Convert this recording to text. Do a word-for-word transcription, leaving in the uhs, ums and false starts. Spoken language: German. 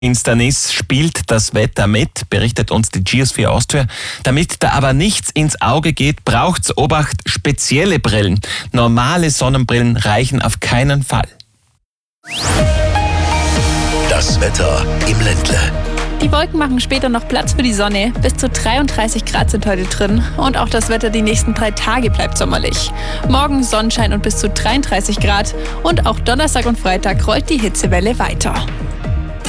Finsternis spielt das Wetter mit, berichtet uns die Geosphere Austria. Damit da aber nichts ins Auge geht, braucht's Obacht, spezielle Brillen. Normale Sonnenbrillen reichen auf keinen Fall. Das Wetter im Ländle. Die Wolken machen später noch Platz für die Sonne. Bis zu dreiunddreißig Grad sind heute drin. Und auch das Wetter die nächsten drei Tage bleibt sommerlich. Morgen Sonnenschein und bis zu dreiunddreißig Grad. Und auch Donnerstag und Freitag rollt die Hitzewelle weiter.